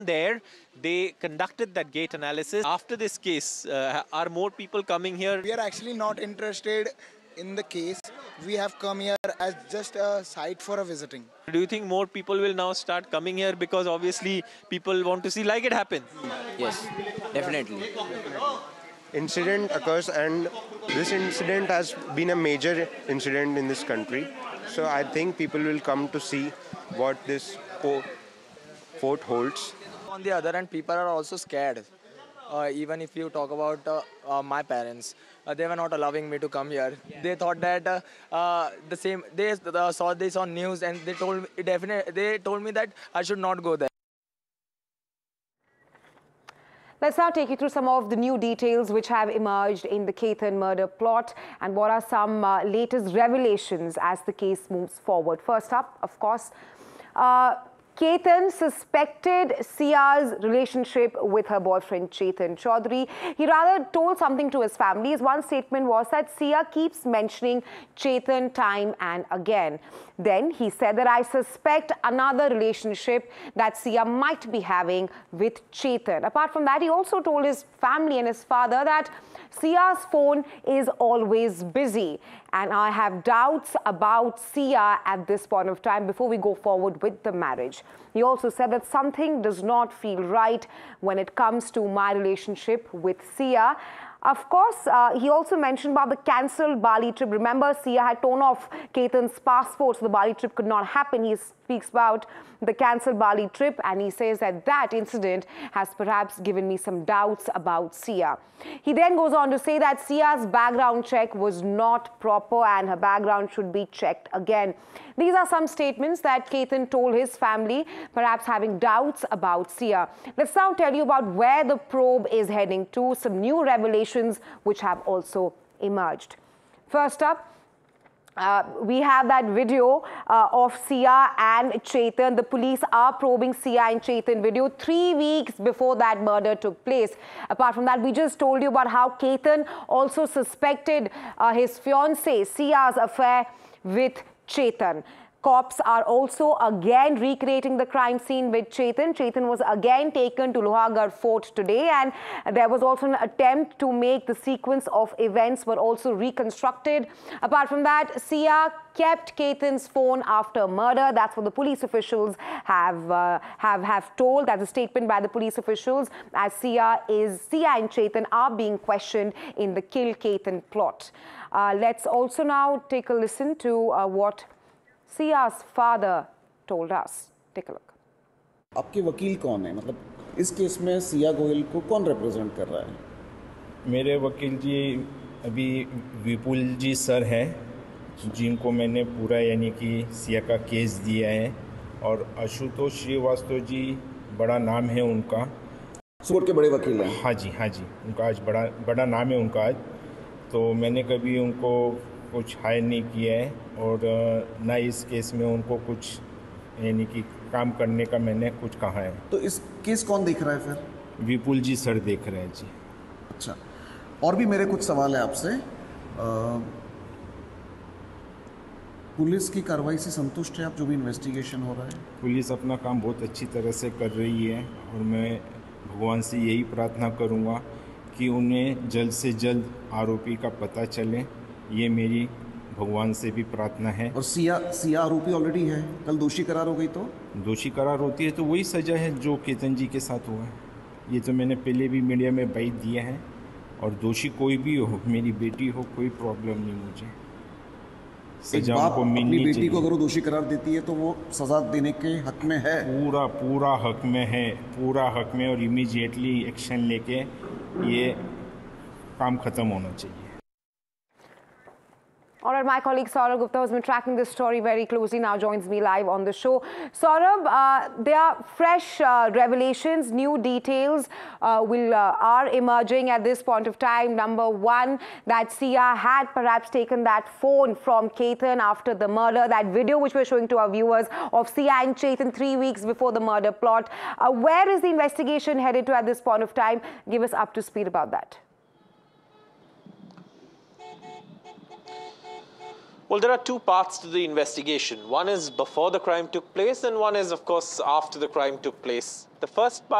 there, they conducted that gate analysis. After this case, are more people coming here? We are actually not interested in the case. We have come here as just a site for a visiting. Do you think more people will now start coming here because obviously people want to see like it happen? Yes, definitely. Incident occurs, and this incident has been a major incident in this country. So I think people will come to see what this fort holds. On the other hand, people are also scared. Even if you talk about my parents, they were not allowing me to come here. They thought that the same. They saw this on news, and they told me They told me that I should not go there. Let's now take you through some of the new details which have emerged in the Ketan murder plot and what are some latest revelations as the case moves forward. First up, of course, Ketan suspected Sia's relationship with her boyfriend Chetan Chaudhary. He rather told something to his family. His one statement was that Sia keeps mentioning Chetan time and again. Then he said that I suspect another relationship that Sia might be having with Chetan. Apart from that, he also told his family and his father that Sia's phone is always busy and I have doubts about Sia at this point of time before we go forward with the marriage. He also said that something does not feel right when it comes to my relationship with Sia. Of course, he also mentioned about the cancelled Bali trip. Remember, Sia had torn off Ketan's passport, so the Bali trip could not happen. He speaks about the cancelled Bali trip, and he says that that incident has perhaps given me some doubts about Sia. He then goes on to say that Sia's background check was not proper and her background should be checked again. These are some statements that Ketan told his family, perhaps having doubts about Sia. Let's now tell you about where the probe is heading to, some new revelations which have also emerged. First up, we have that video of Sia and Chetan. The police are probing Sia and Chetan video 3 weeks before that murder took place. Apart from that, we just told you about how Ketan also suspected his fiancée Sia's affair with Chetan. Cops are also again recreating the crime scene with Chetan. Chetan was again taken to Lohargarh Fort today, and there was also an attempt to make the sequence of events were also reconstructed. Apart from that, Sia kept Ketan's phone after murder. That's what the police officials have told. That's a statement by the police officials, as Sia and Chetan are being questioned in the Kill Ketan plot. Let's also now take a listen to what Sia's father told us. Take a look. आपके वकील कौन है? मतलब इस case में सिया गोयल को कौन represent कर रहा है? मेरे वकील जी अभी विपुल जी सर हैं, जिनको मैंने पूरा यानी कि सिया का केस दिया है, और आशुतोष श्रीवास्तव जी बड़ा नाम है उनका, कोर्ट के बड़े वकील हैं। हाँ जी, उनका आज बड़ा नाम है उनका आज। तो मैंने कभी उनको कुछ हायर नहीं किया है और ना इस केस में उनको कुछ यानी कि काम करने का मैंने कुछ कहा है। तो इस केस कौन देख रहा है फिर? विपुल जी सर देख रहे हैं जी। अच्छा, और भी मेरे कुछ सवाल है आपसे। पुलिस की कार्रवाई से संतुष्ट है आप, जो भी इन्वेस्टिगेशन हो रहा है? पुलिस अपना काम बहुत अच्छी तरह से कर रही है और मैं भगवान से यही प्रार्थना करूंगा कि उन्हें जल्द से जल्द आरोपी का पता चले। ये मेरी भगवान से भी प्रार्थना है। और सिया आरोपी ऑलरेडी है, कल दोषी करार हो गई तो? दोषी करार होती है तो वही सज़ा है जो केतन जी के साथ हुआ है। ये तो मैंने पहले भी मीडिया में बाइट दिया है, और दोषी कोई भी हो, मेरी बेटी हो, कोई प्रॉब्लम नहीं मुझे। सजा को मिलनी चाहिए। बेटी को अगर वो दोषी करार देती है तो वो सजा देने के हक में है? पूरा हक में है, पूरा हक में, और इमीडिएटली एक्शन लेके ये काम खत्म होना चाहिए। All right, my colleague Saurabh Gupta, who's been tracking this story very closely, now joins me live on the show. Saurabh, there are fresh revelations, new details are emerging at this point of time. Number one, that Sia had perhaps taken that phone from Ketan after the murder. That video which we're showing to our viewers of Sia and Chetan 3 weeks before the murder plot. Where is the investigation headed to at this point of time? Give us up to speed about that. Well, there are two parts to the investigation. One is before the crime took place, and one is, of course, after the crime took place. The first part